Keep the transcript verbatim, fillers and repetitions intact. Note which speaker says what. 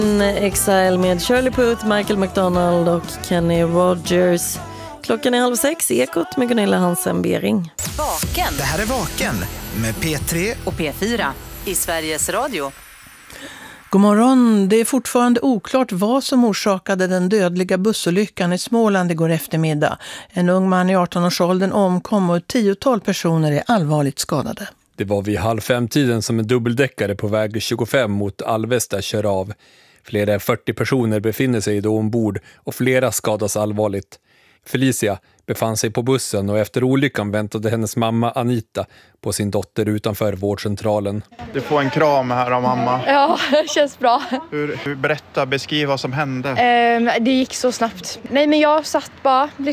Speaker 1: Exile med Shirley Puth, Michael McDonald och Kenny Rogers. Klockan är halv sex, Ekot med Gunilla Hansen-Bering.
Speaker 2: Vaken.
Speaker 3: Det här är Vaken med P tre
Speaker 2: och P fyra i Sveriges Radio.
Speaker 4: God morgon. Det är fortfarande oklart vad som orsakade den dödliga bussolyckan i Småland igår eftermiddag. En ung man i arton-årsåldern omkom och ett tiotal personer är allvarligt skadade.
Speaker 5: Det var vid halv fem-tiden som en dubbeldäckare på väg tjugofem mot Alvesta kör av. Flera än fyrtio personer befinner sig då ombord och flera skadas allvarligt. Felicia befann sig på bussen och efter olyckan väntade hennes mamma Anita på sin dotter utanför vårdcentralen.
Speaker 6: Du får en kram här av mamma.
Speaker 7: Ja, det känns bra.
Speaker 6: Hur, hur berätta, beskriv vad som hände.
Speaker 7: Eh, det gick så snabbt. Nej, men jag satt bara